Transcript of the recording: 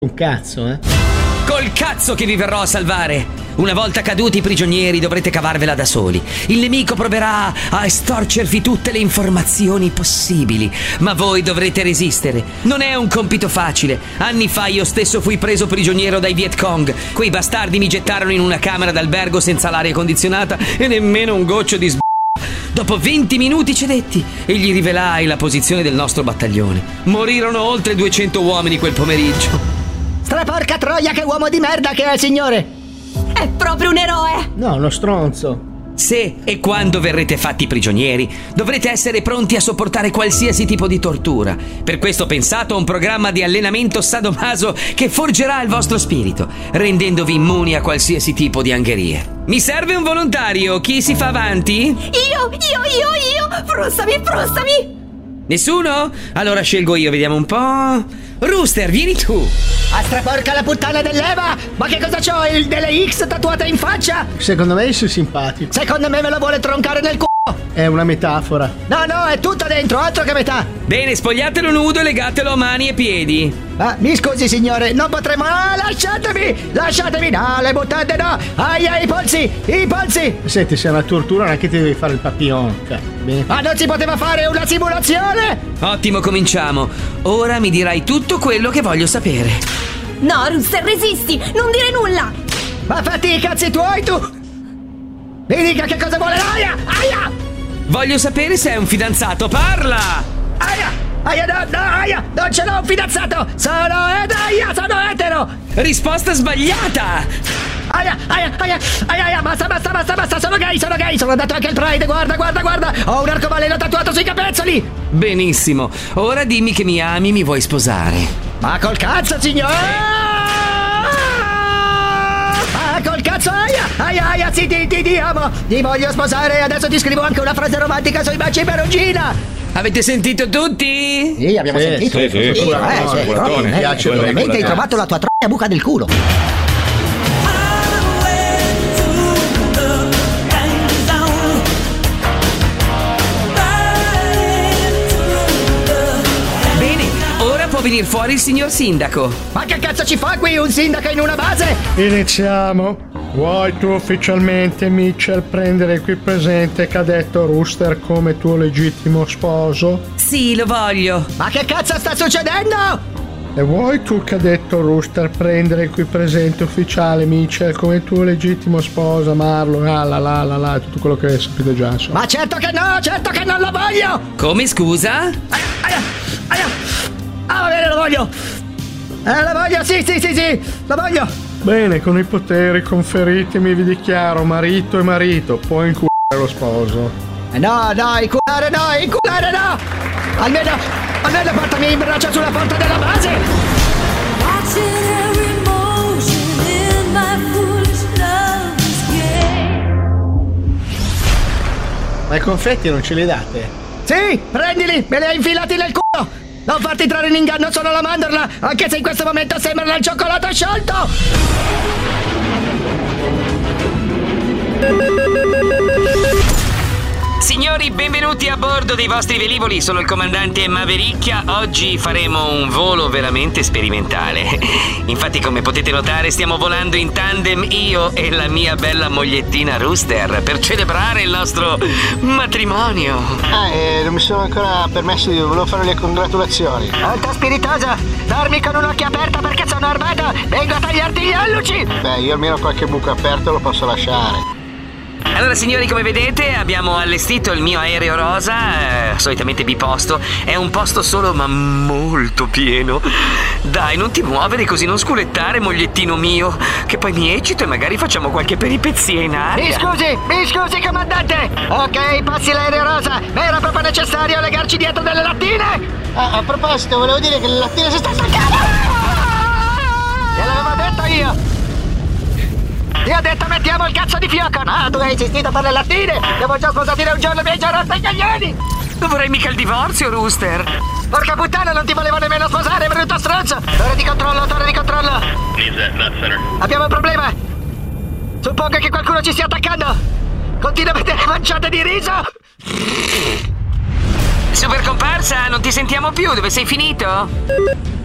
Un cazzo, eh? Col cazzo che vi verrò a salvare! Una volta caduti i prigionieri dovrete cavarvela da soli. Il nemico proverà a estorcervi tutte le informazioni possibili, ma voi dovrete resistere. Non è un compito facile. Anni fa io stesso fui preso prigioniero dai Viet Cong. Quei bastardi mi gettarono in una camera d'albergo senza l'aria condizionata e nemmeno un goccio di Dopo 20 minuti cedetti e gli rivelai la posizione del nostro battaglione. Morirono oltre 200 uomini quel pomeriggio. Straporca troia, che uomo di merda che è, signore! È proprio un eroe! No, uno stronzo. Se e quando verrete fatti prigionieri, dovrete essere pronti a sopportare qualsiasi tipo di tortura. Per questo ho pensato a un programma di allenamento sadomaso che forgerà il vostro spirito, rendendovi immuni a qualsiasi tipo di angherie. Mi serve un volontario, chi si fa avanti? Io! Frustami! Nessuno? Allora scelgo io, vediamo un po'. Rooster, vieni tu! A straporca la puttana dell'Eva! Ma che cosa c'ho? Il delle X tatuate in faccia? Secondo me sei simpatico. Secondo me la vuole troncare nel c***o! È una metafora. No, è tutta dentro, altro che metà! Bene, spogliatelo nudo e legatelo a mani e piedi. Ah, mi scusi signore, non potremo... Ah, lasciatemi! No, le buttate no! Aia, i polsi! Senti, se è una tortura non è che ti devi fare il papillon. Bene. Ma non si poteva fare una simulazione? Ottimo, cominciamo. Ora mi dirai tutto quello che voglio sapere. No, Rooster, resisti! Non dire nulla! Ma fatti i cazzi tuoi, tu! Mi dica che cosa vuole l'aia! Aia! Voglio sapere se è un fidanzato, parla! Aia, non ce l'ho un fidanzato! Sono etero! Risposta sbagliata! Aia, basta, sono gay, sono andato anche al Pride, guarda, ho un arcobaleno tatuato sui capezzoli! Benissimo, ora dimmi che mi ami, mi vuoi sposare. Ma col cazzo, signore! Col cazzo, aia, sì, ti amo! Ti voglio sposare, adesso ti scrivo anche una frase romantica sui baci perugina! Avete sentito tutti? Sì, abbiamo sentito. Sì. Mi piace. Veramente hai trovato la tua troia buca del culo. Bene, ora può venire fuori il signor sindaco. Ma che cazzo ci fa qui un sindaco in una base? Iniziamo. Vuoi tu ufficialmente, Mitchell, prendere qui presente cadetto Rooster come tuo legittimo sposo? Sì, lo voglio. Ma che cazzo sta succedendo? E vuoi tu, cadetto Rooster, prendere qui presente ufficiale Mitchell come tuo legittimo sposo, Marlon? Tutto quello che sapete già, insomma. Ma certo che non lo voglio! Come, scusa? Aia! Ah, va bene, lo voglio! Sì, lo voglio! Bene, con i poteri conferitemi vi dichiaro marito e marito, puoi inculare lo sposo. No, inculare no! Almeno portami in braccio sulla porta della base! Ma i confetti non ce li date? Sì, prendili, me li hai infilati nel culo! Non farti trarre in inganno solo la mandorla, anche se in questo momento sembrano il cioccolato sciolto! Signori, benvenuti a bordo dei vostri velivoli, sono il comandante Mavericchia. Oggi faremo un volo veramente sperimentale. Infatti, come potete notare, stiamo volando in tandem io e la mia bella mogliettina Rooster per celebrare il nostro matrimonio. Non mi sono ancora permesso, volevo fare le congratulazioni. Alta spiritosa, dormi con un occhio aperto perché sono armato, vengo a tagliarti gli alluci! Beh, io almeno qualche buco aperto lo posso lasciare. Allora signori, come vedete abbiamo allestito il mio aereo rosa, solitamente biposto. È un posto solo ma molto pieno. Dai, non ti muovere così, non sculettare, mogliettino mio, che poi mi eccito e magari facciamo qualche peripezia in aria. Mi scusi comandante. Ok, passi l'aereo rosa, ma era proprio necessario legarci dietro delle lattine. A proposito, volevo dire che le lattine si stanno staccando. Gliel'avevo detto io. Ti ho detto mettiamo il cazzo di fiocco. No, tu hai insistito per le lattine. Devo già cosa dire un giorno mi hai già rotto i coglioni. Non vorrei mica il divorzio, Rooster. Porca puttana, non ti volevo nemmeno sposare, brutto stronzo. Torre di controllo. Abbiamo un problema. Suppongo che qualcuno ci stia attaccando. Continua a vedere manciate di riso. Super comparsa, non ti sentiamo più, dove sei finito?